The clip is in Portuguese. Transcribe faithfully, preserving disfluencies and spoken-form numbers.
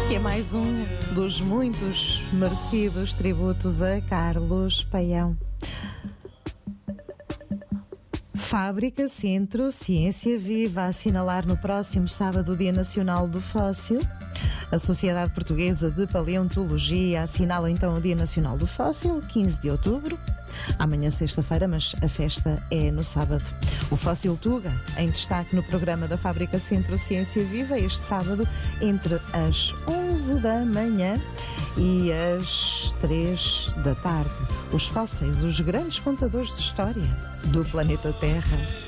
Que é mais um dos muitos merecidos tributos a Carlos Paião. Fábrica Centro Ciência Viva a assinalar no próximo sábado o Dia Nacional do Fóssil. A Sociedade Portuguesa de Paleontologia assinala então o Dia Nacional do Fóssil, quinze de outubro. Amanhã sexta-feira, mas a festa é no sábado. O Fóssil Tuga, em destaque no programa da Fábrica Centro Ciência Viva, este sábado, entre as onze da manhã e as três da tarde. Os fósseis, os grandes contadores de história do planeta Terra.